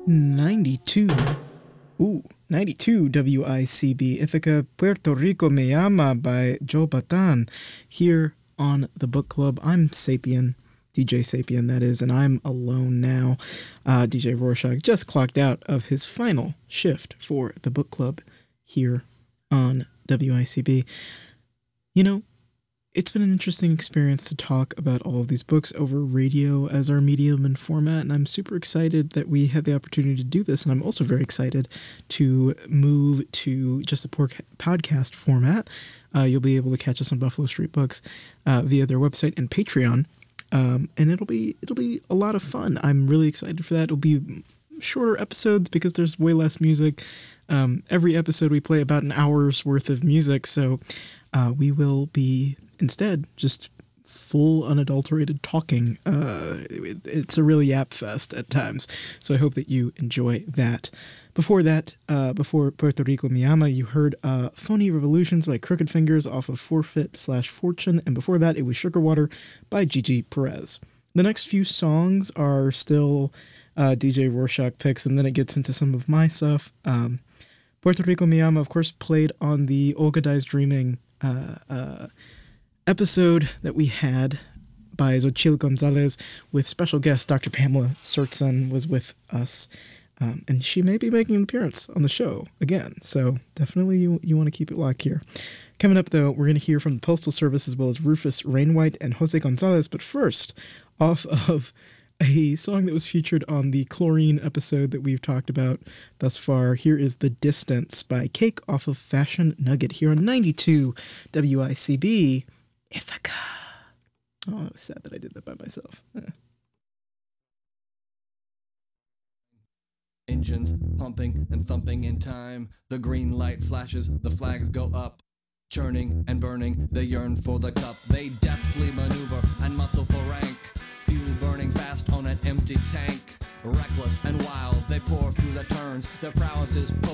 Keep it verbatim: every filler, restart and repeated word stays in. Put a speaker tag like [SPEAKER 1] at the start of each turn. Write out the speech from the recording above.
[SPEAKER 1] ninety-two. Ooh, ninety-two W I C B Ithaca, Puerto Rico Me Llama by Joe Batan here on the book club. I'm Sapien, D J Sapien, that is, and I'm alone now. Uh, D J Rorschach just clocked out of his final shift for the book club here on W I C B. You know, it's been an interesting experience to talk about all of these books over radio as our medium and format, and I'm super excited that we had the opportunity to do this, and I'm also very excited to move to just a pork podcast format. Uh, you'll be able to catch us on Buffalo Street Books uh, via their website and Patreon, um, and it'll be it'll be a lot of fun. I'm really excited for that. It'll be shorter episodes because there's way less music. Um, every episode we play about an hour's worth of music, so uh, we will be instead just full unadulterated talking. Uh, it, it's a really yap fest at times, so I hope that you enjoy that. Before that, uh, before Puerto Rico Me Llama, you heard uh, Phony Revolutions by Crooked Fingers off of Forfeit slash Fortune, and before that it was Sugar Water by Gigi Perez. The next few songs are still uh, D J Rorschach picks, and then it gets into some of my stuff. Um, Puerto Rico Me Llama, of course, played on the Olga Dies Dreaming uh, uh, episode that we had by Xochitl Gonzalez with special guest Doctor Pamela Surtson was with us, um, and she may be making an appearance on the show again, so definitely you, you want to keep it locked here. Coming up, though, we're going to hear from the Postal Service as well as Rufus Rainwhite and Jose Gonzalez, but first, off of a song that was featured on the Chlorine episode that we've talked about thus far. Here is The Distance by Cake off of Fashion Nugget here on ninety-two W I C B Ithaca. Oh, it was sad that I did that by myself. Eh.
[SPEAKER 2] Engines pumping and thumping in time. The green light flashes, the flags go up. Churning and burning, they yearn for the cup. They deftly maneuver and muscle for rank. Fuel burning fast on an empty tank. Reckless and wild, they pour through the turns. Their prowess is potent.